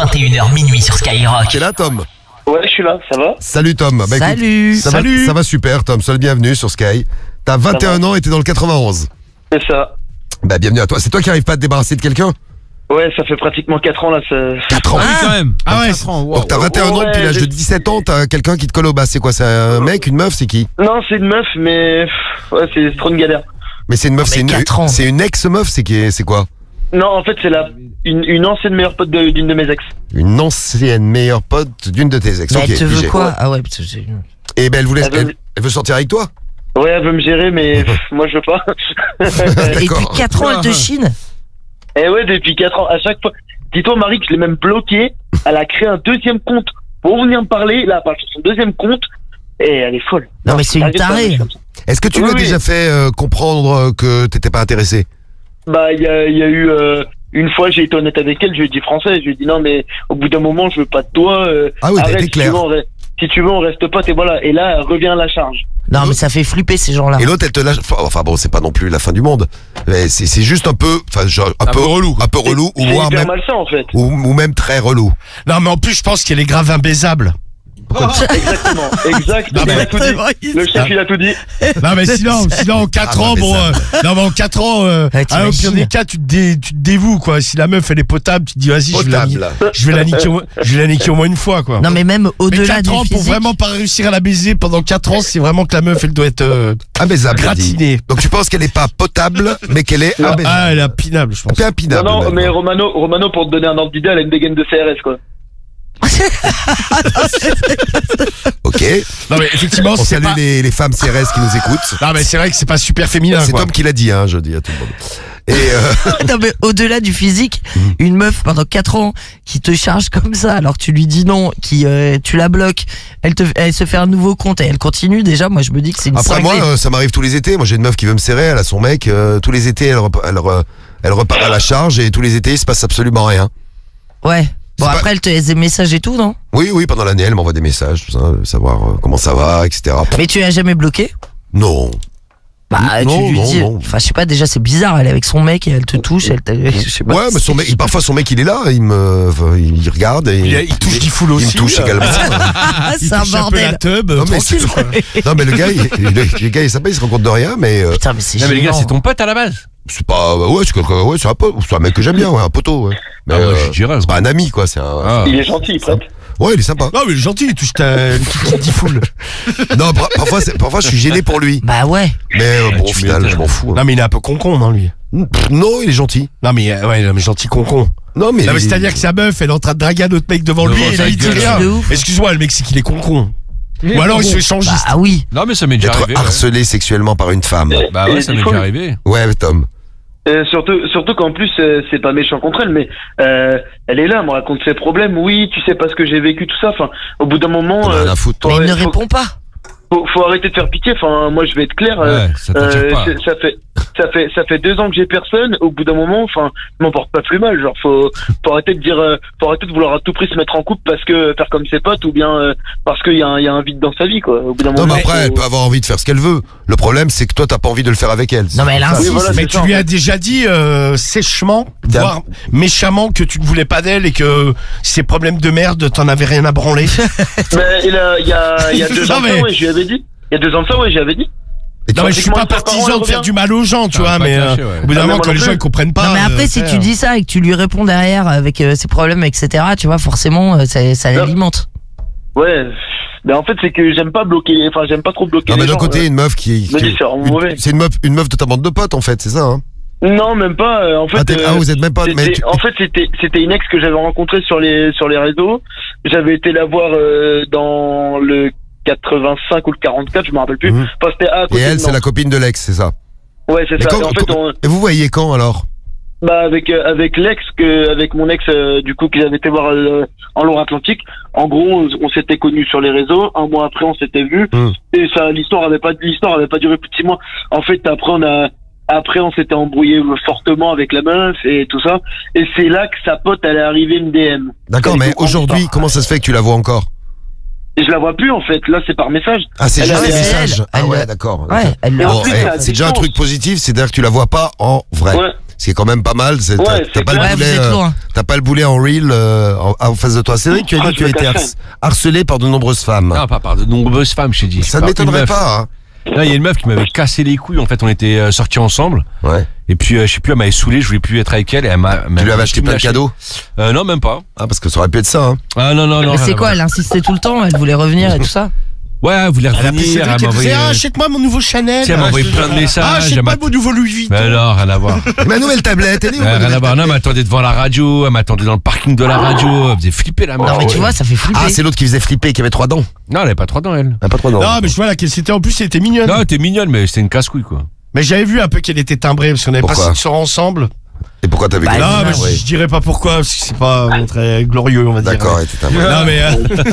21h minuit sur Skyrock. T'es là, Tom? Ouais, je suis là, ça va? Salut, Tom. Bah, écoute, Salut. ça va super, Tom. Sois le bienvenu sur Sky. T'as 21 ans et t'es dans le 91. C'est ça. Bah, bienvenue à toi. C'est toi qui arrives pas à te débarrasser de quelqu'un? Ouais, ça fait pratiquement 4 ans là. 4 ans. quand même. Ah ouais, Donc t'as 21 ans, depuis l'âge de 17 ans, t'as quelqu'un qui te colle au bas. C'est quoi? C'est un mec, une meuf? C'est qui? Non, c'est une meuf, mais ouais, c'est trop une galère. Mais c'est une meuf, c'est une ex-meuf, c'est quoi? Non, en fait, c'est une ancienne meilleure pote d'une de mes ex. Une ancienne meilleure pote d'une de tes ex. Mais Ok, elle te veut pigé. quoi? Ah ouais, parce que j'ai... Et ben Elle elle veut sortir avec toi? Ouais, elle veut me gérer, mais moi je veux pas. Et depuis 4 ans, elle te chine? Et ouais, depuis 4 ans, à chaque fois. Dis-toi, Marie, que je l'ai même bloquée. Elle a créé un deuxième compte pour venir me parler. Là, elle parle sur son deuxième compte. Et elle est folle. Non, mais c'est une T'arrêtes pas, tarée. moi, je suis comme ça. Est-ce que tu lui as déjà fait comprendre que t'étais pas intéressé? Bah, il y a eu une fois, j'ai été honnête avec elle, je lui ai dit français, je lui ai dit non, mais au bout d'un moment, je veux pas de toi. Ah oui, t'as arrête, été clair. Si tu veux, on reste potes et voilà. Et là, elle revient à la charge. Non, mais ça fait flipper ces gens-là. Et l'autre, elle te lâche. Enfin bon, c'est pas non plus la fin du monde. Mais c'est juste un peu, enfin, genre, un peu relou. Un peu relou, ou C'est voire hyper même, malsain en fait. ou même très relou. Non, mais en plus, je pense qu'elle est grave imbaisable. Exactement, exact. Non, mais- Il a tout dit. Le chef, il a tout dit. Non, mais sinon, en 4 ans, bon, non, mais en 4 ans, Ouais, au pire t'imagines. des cas, tu te dévoues, quoi. Si la meuf, elle est potable, tu te dis, vas-y, Potable. je vais la niquer au moins une fois, quoi. Non, mais même Mais au-delà 4 du ans, pour physique. vraiment pas réussir à la baiser pendant 4 ans, c'est vraiment que la meuf, elle doit être Imbaisable, il a dit. gratinée. Donc tu penses qu'elle est pas potable, mais qu'elle est imbaisable. Ah, elle est impinable, je pense. Un peu impinable. Non, même. mais Romano, pour te donner un ordre d'idée, elle a une dégaine de CRS, quoi. Ok. Non, mais effectivement, On c'est salue pas... les femmes CRS qui nous écoutent. Non, mais c'est vrai que c'est pas super féminin, C'est quoi. Tom qui l'a dit, hein, je dis à tout le monde. Et Non, mais au-delà du physique, une meuf pendant 4 ans qui te charge comme ça, alors que tu lui dis non, tu la bloques, elle se fait un nouveau compte et elle continue. Déjà, moi, je me dis que c'est une après cinglée. moi, ça m'arrive tous les étés. Moi, j'ai une meuf qui veut me serrer, elle a son mec. Tous les étés, elle repart à la charge et tous les étés, il se passe absolument rien. Ouais. Bon, C'est pas- après, elle te laisse des messages et tout, non? Oui, pendant l'année, elle m'envoie des messages, tout ça, savoir comment ça va, etc. Mais tu l'as jamais bloqué? Non. Bah, Non, tu lui non, dis. non. Enfin, je sais pas, déjà, c'est bizarre. Elle est avec son mec et elle te touche, je sais pas. Ouais, mais parfois son mec il est là, il regarde et Il touche qui fout aussi. il me touche également. Ah, Il c'est un touche un peu la bordel. teub, Non, mais tranquille, quoi. Non mais le gars il s'appelle, il se rend compte de rien, mais Putain, mais c'est Non mais les gars, gênant. c'est ton pote à la base. c'est pas, ouais, c'est un pote, c'est un mec que j'aime bien, ouais, un poteau, ouais. Mais Ah, moi, je dirais, c'est pas un ami quoi, c'est un. Ah. Il est gentil, il prête. Ouais, il est sympa. Non, mais il est gentil, il touche ta une petite foule. Non, parfois je suis gêné pour lui, Bah ouais. mais bon, au tu final, m'étonnes. je m'en fous. hein. Non, mais il est un peu concon, non, lui. Non, il est gentil. Non, mais gentil concon. Non, mais Non, mais c'est-à-dire que sa meuf, elle est en train de draguer un autre mec devant lui, Devant et sa là, il dit gueule. rien. De ouf. Excuse-moi, le mec, c'est qu'il est concon. Ou alors il se fait changiste. Bah oui. Non mais ça m'est déjà d'être arrivé. Ouais. harcelé sexuellement par une femme. Bah ouais, Et ça il m'est faut- déjà arrivé. Ouais, Tom. Surtout qu'en plus, c'est pas méchant contre elle, mais elle est là, elle me raconte ses problèmes. Oui, tu sais pas ce que j'ai vécu, tout ça. Enfin, au bout d'un moment, On a rien à foutre. Mais il ne faut- répond pas. faut arrêter de faire pitié. Enfin, moi, je vais être clair. Ouais, ça t'attire pas. Ça fait 2 ans que j'ai personne. Au bout d'un moment, enfin, je m'en porte pas plus mal. Genre, faut arrêter de dire, faut arrêter de vouloir à tout prix se mettre en couple parce que faire comme ses potes ou bien parce qu'il y a un vide dans sa vie, quoi. Au bout d'un Non, moment. mais après, elle peut avoir envie de faire ce qu'elle veut. Le problème, c'est que toi, t'as pas envie de le faire avec elle. Non, mais elle Ça, insiste. Oui, voilà, Mais c'est tu ça, lui en as fait. déjà dit sèchement, voire méchamment, que tu ne voulais pas d'elle et que ces problèmes de merde, t'en avais rien à branler. Mais il y a 2 Non, ans de mais- ça, ouais, je lui avais dit. Il y a 2 ans de ça, ouais, j'y avais dit. Et Non, mais je suis pas partisan de faire du mal aux gens, tu Ah, vois, pas mais caché, ouais. au bout d'un Ah, mais moment, moi quand non les gens plus. ils comprennent pas. Non, mais après, si frère. tu dis ça et que tu lui réponds derrière avec ses problèmes, etc., tu vois, forcément, ça l'alimente. Ouais. Mais en fait, c'est que j'aime pas bloquer, enfin, j'aime pas trop bloquer Non, mais les d'un gens. côté, une meuf qui. me dis, c'est vraiment mauvais. C'est une meuf de ta bande de potes, en fait, c'est ça, hein. Non, même pas. En fait, Vous êtes même pas. Mais c'était- en fait, c'était une ex que j'avais rencontrée sur les réseaux. J'avais été la voir dans le 85 ou le 44, je me rappelle plus. Mhm. Enfin, c'était à Et côté elle, de c'est la Nantes. copine de l'ex, c'est ça. Ouais, c'est Mais ça. quand- Et en fait, Et vous voyez quand alors? avec l'ex avec mon ex du coup qu'ils avaient été voir en Loire-Atlantique. En gros, on s'était connus sur les réseaux. 1 mois après, on s'était vus. Et ça, l'histoire avait pas duré plus de 6 mois. En fait, après, on s'était embrouillé fortement avec la meuf et tout ça. Et c'est là que sa pote, elle est arrivée me DM. D'accord, Elle mais comprend aujourd'hui, pas. comment ça se fait que tu la vois encore? Et je la vois plus, en fait. Là, c'est par message. Ah, c'est Elle juste a- des elle- messages. Ah elle- ouais, d'accord. Ouais, elle Et en Bon, plus, eh, c'est à c'est déjà un distance. truc positif, c'est-à-dire que tu la vois pas en vrai. Ouais. Ce qui est quand même pas mal. Ouais, T'as pas, Ouais, vous êtes loin. t'as pas le boulet en reel en face de toi. Cédric, tu as dit que tu as été harcelé par de nombreuses femmes. Non, pas par de nombreuses femmes, je t'ai dit. Ça ne m'étonnerait pas. Hein. Là, il y a une meuf qui m'avait cassé les couilles. En fait, on était sortis ensemble. Ouais. Et puis, je sais plus, elle m'avait saoulé. Je voulais plus être avec elle. Et Tu lui avais acheté plein de cadeaux? Non, même pas. Ah, parce que ça aurait pu être ça. Hein. Ah non. Mais rien c'est à quoi, voir. elle insistait tout le temps, elle voulait revenir et tout ça? Ouais, elle voulait Elle a appelé revenir. Cédric Elle et m'a disait envoyé. achète-moi mon nouveau Chanel. Elle m'a envoyé plein de messages. Achète pas mon nouveau Louis Vuitton. Mais non, rien à voir. Ma nouvelle tablette, elle est où? ma Rien nouvelle à voir. Non, elle m'attendait devant la radio. Elle m'attendait dans le parking de la radio. Elle faisait flipper la meuf. Non, mais tu vois, ça fait flipper. Ah, c'est l'autre qui faisait flipper, qui avait 3 dents. Non, elle avait pas 3 dents, elle. Ah, pas 3 dents. Non, mais je vois là qu'elle c'était en plus, elle était mignonne. Non, elle était mignonne, mais c'était une casse-couille, quoi. Mais j'avais vu un peu qu'elle était timbrée parce qu'on avait Pourquoi passé une soirée ensemble. Et pourquoi t'avais Bah, gagné? Non, mais Ouais. je dirais pas pourquoi parce que c'est pas très glorieux, on va dire. D'accord, et t'étais un Non mais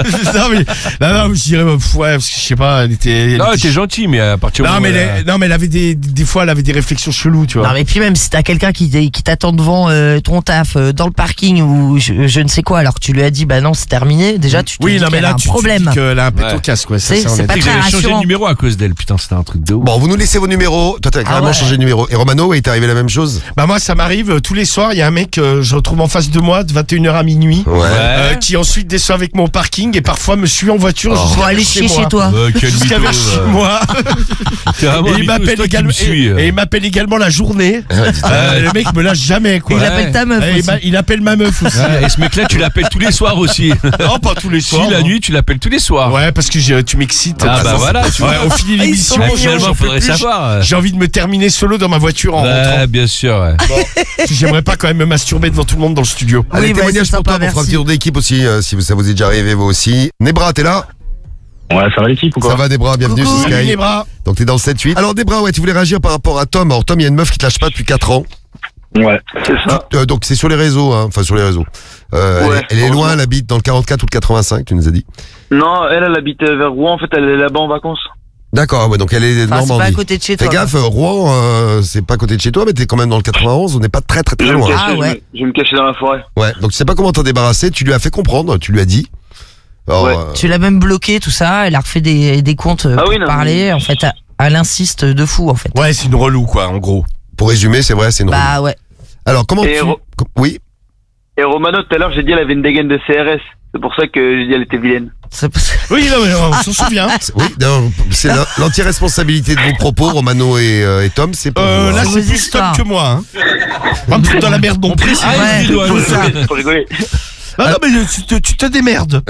non, je dirais ouais parce que je sais pas, elle était Non, elle était gentille, mais à partir du non moment mais où non mais elle avait des fois elle avait des réflexions cheloues, tu vois. Non mais puis même si t'as quelqu'un qui t'attend devant ton taf dans le parking ou je ne sais quoi alors que tu lui as dit bah non c'est terminé déjà tu te Oui, dis non mais qu'elle a là un tu problème. dis qu'elle a un péto Ouais. casse quoi, C'est on est pas Tu sais que très j'avais changé de rassurant. numéro à cause d'elle, putain, c'était un truc de ouf. Bon, vous nous laissez vos numéros. Toi, t'as carrément ouais. changé de numéro. Et Romano, ouais, il t'est arrivé la même chose? Bah moi ça m'arrive tous les soirs, il y a un mec je retrouve en face de moi de 21h à minuit. Ouais. Qui ensuite descend avec mon parking et parfois me suit en voiture Oh. jusqu'à Pour aller vers chier moi. chez toi. Quel Jusqu'à mytho, vers chez moi. T'es vraiment Et un il mytho, c'est m'appelle toi qui également me suis. et il m'appelle également la journée. Le mec me lâche jamais quoi. Il appelle ta meuf Et aussi. il appelle ma meuf aussi. Ouais, et ce mec-là, tu l'appelles tous les soirs aussi. Non, pas tous les Si, soirs. la non. nuit, tu l'appelles tous les soirs. Ouais, parce que tu m'excites. Ah bah voilà, tu vois. Ouais, au fil de l'émission, Ouais, j'en finalement, peux faudrait plus. savoir. J'ai envie de me terminer solo dans ma voiture en rentrant. Ouais, bien sûr, ouais. J'aimerais pas quand même me masturber devant tout le monde dans le studio. Allez, Oui, bah, témoignage c'est pour toi, sympa, pour faire un merci. petit tour d'équipe aussi, si ça vous est déjà arrivé, vous aussi. Nebra, t'es là? Ouais, ça va l'équipe ou quoi? Ça va, Nebra, bienvenue Coucou. sur Salut Sky. les bras. Donc, t'es dans le 7-8. Alors, Nebra, ouais, tu voulais réagir par rapport à Tom. Alors, Tom, il y a une meuf qui te lâche pas depuis 4 ans. Ouais. C'est ça. Donc, c'est sur les réseaux, hein. Enfin, sur les réseaux. Ouais, elle est loin, heureusement. elle habite dans le 44 ou le 85, tu nous as dit. Non, elle habite vers Rouen. En fait, elle est là-bas en vacances. D'accord, ouais, donc elle est de Enfin, c'est pas à Normandie. côté de chez Fais toi. gaffe, Rouen, c'est pas à côté de chez toi, mais t'es quand même dans le 91, on n'est pas très Je vais me loin. cacher, Ah, ouais. je vais me cacher dans la forêt. Ouais, donc tu sais pas comment t'en débarrasser, tu lui as fait comprendre, tu lui as dit. Alors, Ouais. Tu l'as même bloqué tout ça, elle a refait des comptes Ah pour oui, non, parler mais- en fait elle insiste de fou en fait. Ouais, c'est une relou quoi, en gros. pour résumer, c'est vrai, c'est une. Bah ouais. Alors comment Et Oui. Et Romano, tout à l'heure, j'ai dit elle avait une dégaine de CRS. C'est pour ça que j'ai dit elle était vilaine. Oui, non, mais on s'en souvient. Oui, d'ailleurs, c'est l'anti-responsabilité de vos propos, Romano et Tom, c'est pour vous, Là, hein. Vos c'est plus histoires. Tom que moi. Hein. Pas me foutre dans la merde non plus. Ouais, c'est ça. Faut rigoler. Non, mais tu te démerdes.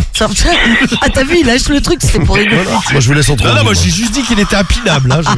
Ah t'as vu, il lâche le truc, c'était pour rigoler. Moi, je vous laisse en trouver. Non, moi j'ai juste dit qu'il était impinable. Hein,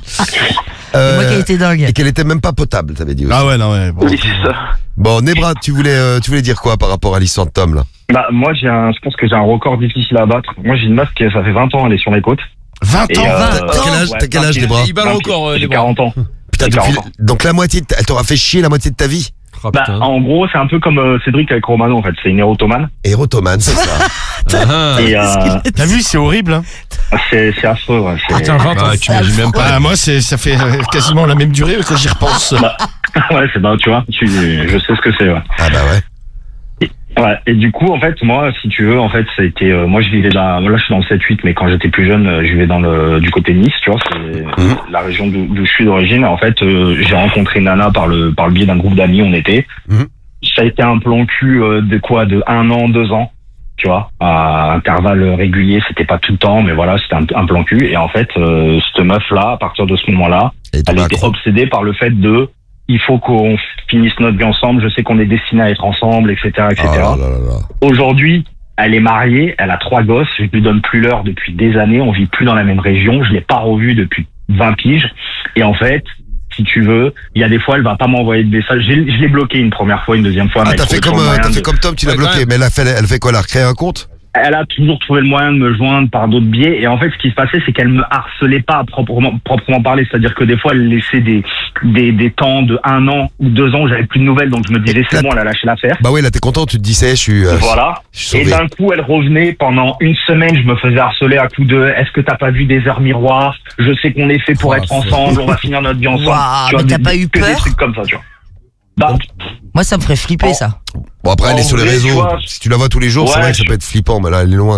C'est moi qui ai été dingue. Et qu'elle était même pas potable, t'avais dit aussi. Ah ouais, non, ouais. Bon. Oui, c'est ça. Bon, Nebra, tu voulais dire quoi par rapport à l'histoire de Tom, là? Bah, moi, je pense que j'ai un record difficile à battre. Moi, j'ai une meuf qui, ça fait 20 ans, elle est sur les côtes. 20 Et, ans. T'as quel âge, ouais, t'as quel âge, Nebra? Il bat le record, J'ai les bras. 40 ans. Putain, j'ai depuis, 40 ans. donc la moitié, elle t'aura fait chier la moitié de ta vie. Oh, Bah, putain. en gros, c'est un peu comme Cédric avec Romano, en fait. C'est une érotomane. Érotomane, c'est ça. Ah, Et T'as vu, c'est horrible. Hein. c'est affreux. Ouais. C'est- Attends, 20 ans, tu imagines même pas. Ah, moi, ça fait quasiment la même durée quand j'y repense. Ouais, c'est bah, tu vois, je sais ce que c'est. Ouais. Ah bah ouais. Ouais, et du coup, en fait, moi, si tu veux, en fait, ça a été, moi, je vivais là, je suis dans le 7-8, mais quand j'étais plus jeune, je vivais du côté de Nice, tu vois, c'est la région d'où je suis d'origine. En fait, j'ai rencontré Nana par le biais d'un groupe d'amis, on était. Ça a été un plan cul de 1 an, 2 ans, tu vois, à intervalles réguliers, c'était pas tout le temps, mais voilà, c'était un plan cul. Et en fait, cette meuf-là, à partir de ce moment-là, Et elle était obsédée par le fait il faut qu'on finisse notre vie ensemble, je sais qu'on est destiné à être ensemble, etc., etc. Oh là là là là. Aujourd'hui, elle est mariée, elle a 3 gosses, je lui donne plus l'heure depuis des années, on vit plus dans la même région, je l'ai pas revue depuis 20 piges, et en fait, si tu veux, il y a des fois, elle va pas m'envoyer de messages, je l'ai bloqué une première fois, une deuxième fois, Ah, mais t'as elle fait trouvait comme, toujours le moyen t'as fait comme Tom, tu l'as Ouais, quand bloqué. même. Mais elle fait quoi? Elle a recréé un compte? Elle a toujours trouvé le moyen de me joindre par d'autres biais. Et en fait, ce qui se passait, c'est qu'elle me harcelait pas à proprement parler. C'est-à-dire que des fois, elle laissait des temps de 1 an ou 2 ans où j'avais plus de nouvelles. Donc je me disais, c'est bon, elle a lâché l'affaire. Bah oui, là t'es content, tu te dis, je suis. Voilà. Je suis Et sauvé. d'un coup, elle revenait pendant 1 semaine. Je me faisais harceler à coups de est-ce que t'as pas vu des heures miroirs? Je sais qu'on est fait pour Oh, être ensemble. On va finir notre vie ensemble. Waouh, Tu vois, mais t'as pas eu que des peur? trucs comme ça, tu vois. Bah, Moi ça me ferait flipper ça. Bon, après, elle est En sur les vrai, réseaux. tu vois, Si tu la vois tous les jours, c'est ouais, vrai que ça peut être flippant, mais là, elle est loin, quoi.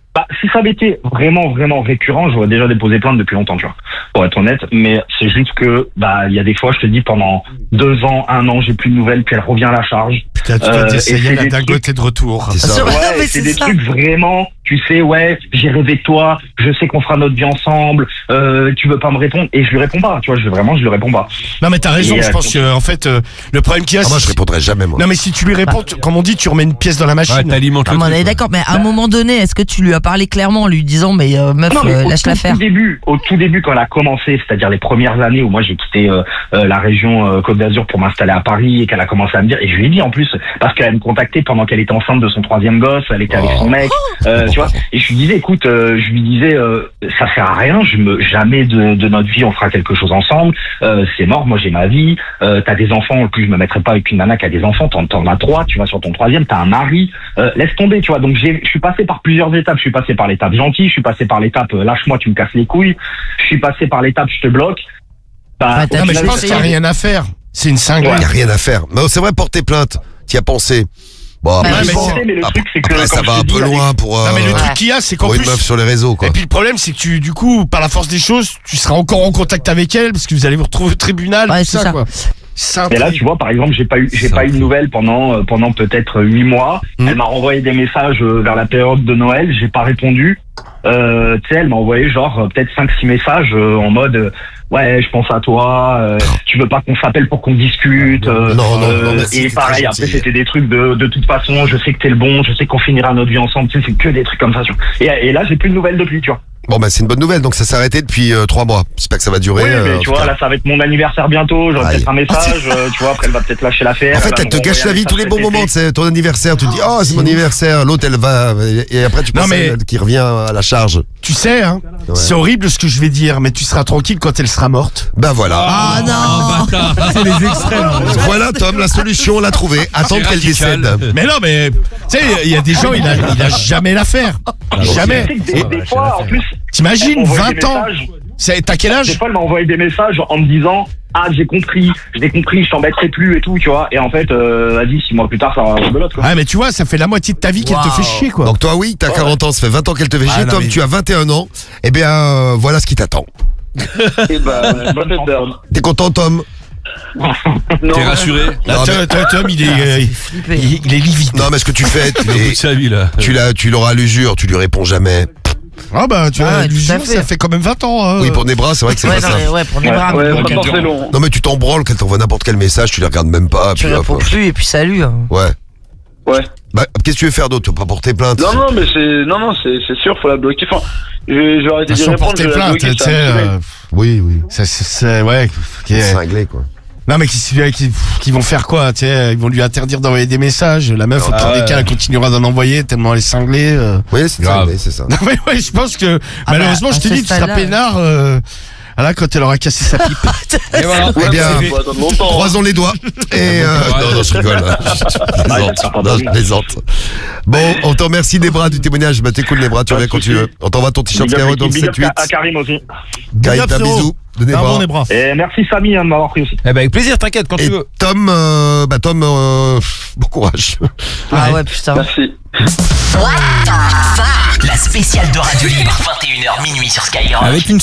Bah, si ça avait été vraiment, vraiment récurrent, j'aurais déjà déposé plainte depuis longtemps, tu vois. Pour être honnête, mais c'est juste que, bah, il y a des fois, je te dis, pendant 2 ans, 1 an, j'ai plus de nouvelles, puis elle revient à la charge. Putain, tu dois essayer la dingote est de retour. C'est ça. Ouais, mais c'est c'est des ça. trucs vraiment, tu sais, ouais, j'ai rêvé de toi, je sais qu'on fera notre vie ensemble, tu veux pas me répondre, et je lui réponds pas, tu vois, je lui réponds pas. Non, mais t'as raison, Et, je pense que, en fait, le problème qu'il y a, Ah, moi, c'est- je répondrai jamais, moi. Non, mais si tu lui réponds, comme on dit, tu remets une pièce dans la machine. Ouais, t'alimentes Ah, le mais on truc, est ouais. d'accord, mais à un moment donné, est-ce que tu lui as parlé clairement en lui disant, mais meuf, Non, mais lâche-la faire? au tout début, quand elle a commencé, c'est-à-dire les premières années où moi j'ai quitté la région Côte d'Azur pour m'installer à Paris et qu'elle a commencé à me dire, et je lui ai dit en plus, parce qu'elle me contactait pendant qu'elle était enceinte de son 3e gosse, elle était avec son mec, tu vois, et je lui disais, écoute, ça sert à rien, jamais de notre vie on fera quelque chose ensemble, c'est mort, moi j'ai ma vie, t'as des enfants, en plus je me mettrai pas avec une nana qui a des enfants, t'en as 3, tu vas sur ton 3e, t'as un mari, laisse tomber, tu vois, donc je suis passé par plusieurs étapes, je suis passé par l'étape gentille, je suis passé par l'étape lâche-moi, tu me casses les couilles, je suis passé par l'étape je te bloque. Bah, Ouais, t'as Non, mais je tu pense l'as qu'il n'y a rien à faire. C'est une cinglée. Il y a rien à faire. Mais c'est vrai, porter plainte. T'y as pensé. Bon, Bah, après, mais pensé, mais le truc, c'est que, après, ça comme va je un te dis, peu avec- loin pour, Non, mais le Ouais. truc qu'il y a, c'est qu'en pour une plus. meuf sur les réseaux, quoi. Et puis le problème, c'est que tu, du coup, par la force des choses, tu seras encore en contact avec elle parce que vous allez vous retrouver au tribunal, Ouais, tout c'est ça, ça. quoi. C'est un Mais là, truc. tu vois, par exemple, j'ai pas eu de nouvelles pendant peut-être 8 mois. Elle m'a renvoyé des messages vers la période de Noël, j'ai pas répondu. Tu sais, elle m'a envoyé genre peut-être 5-6 messages en mode ouais, je pense à toi, tu veux pas qu'on s'appelle pour qu'on discute. Non, mais et c'était pareil, très après gentil. c'était des trucs de toute façon, je sais que t'es le bon, je sais qu'on finira notre vie ensemble, tu sais, c'est que des trucs comme ça. Tu vois. Et là, j'ai plus de nouvelles depuis, tu vois. Bon, bah, c'est une bonne nouvelle. Donc, ça s'est arrêté depuis 3 mois. J'espère que ça va durer. Oui, mais en tu tout vois, cas. là, ça va être mon anniversaire bientôt. J'aurai Aïe. peut-être un message, tu vois. Après, elle va peut-être lâcher l'affaire. En fait, va elle me te gâche renvoyer la un vie, tous les message bons cet été. moments. C'est ton anniversaire, tu te dis, oh, c'est mon anniversaire. L'autre, elle va, et après, tu Non, penses mais- elle qui revient à la charge. Tu sais, hein, Ouais. c'est horrible ce que je vais dire, mais tu seras tranquille quand elle sera morte. Ben voilà. Ah non! C'est les extrêmes. Voilà, Tom, la solution, on l'a trouvée. Attendre qu'elle radical. décède. Mais non, mais, tu sais, il y a des gens, il a jamais l'affaire. Jamais. Tu sais que des fois, en plus, T'imagines, elle m'envoie des 20 ans. messages. T'as quel Des âge? fois, elle m'a envoyé des messages en me disant ah, j'ai compris, je t'embêterai plus et tout, tu vois. Et en fait, vas-y, 6 mois plus tard, ça va rebelote, quoi. Ah, mais tu vois, ça fait la moitié de ta vie qu'elle te fait chier, quoi. Donc toi, oui, t'as 40 ans, ça fait 20 ans qu'elle te fait chier. non, Tom, mais- tu as 21 ans. Eh bien, voilà ce qui t'attend. Et bah, bonne peur. T'es content, Tom? T'es rassuré? Là, Non, mais- Tom, il est Flippé. il est livide. Non, mais ce que tu fais, Au bout de sa vie, là. tu l'auras à l'usure, tu lui réponds jamais. Ah, bah, tu vois, Ah, tout à l'usure, fait. ça fait quand même 20 ans. hein. Oui, pour des bras, c'est vrai que c'est Ouais, pas non, ça. mais ouais, pour les Ouais, bras. Ouais, mais pas bon, c'est long. Non, mais tu t'en branles qu'elle t'envoie n'importe quel message, tu les regardes même pas. tu puis hop, réponds plus et puis salut. hein. Ouais. Ouais. Bah, qu'est-ce que tu veux faire d'autre? Tu vas pas porter plainte? Non, mais c'est sûr, faut la bloquer. Enfin, je vais arrêter d'y Sans répondre, porter je vais la plainte, bloquer, tu ça sais. va me saouler. Oui, oui. C'est, ouais. ok. C'est cinglé, quoi. Non, mais qui vont faire quoi? Tu sais, ils vont lui interdire d'envoyer des messages. La meuf, au pire des cas, elle continuera d'en envoyer tellement elle est cinglée. Oui, c'est Grave. cinglé, c'est ça. Non, mais ouais, je pense que, Ah malheureusement, bah, je te à ce dis, tu seras stade-là. peinard, là, quand elle aura cassé sa pipe. Et voilà. Eh bien, Faut attendre longtemps. croisons les doigts. Et non, je rigole. Je plaisante. Non, je plaisante. Bon, on te remercie des bras du témoignage. Bah, t'es cool, les bras, tu reviens quand tu veux. On t'envoie ton t-shirt Big up, Skyrock dans le big up 7-8. à Karim aussi. Karim, un frérot. bisou. De des bras. bras. Et merci Samy de m'avoir pris aussi. Eh ben, avec plaisir, t'inquiète, quand tu Et veux. Tom, bon courage. Ah ouais, putain. Merci. La spéciale de Radio Libre, 21h minuit sur Skyrock. Avec une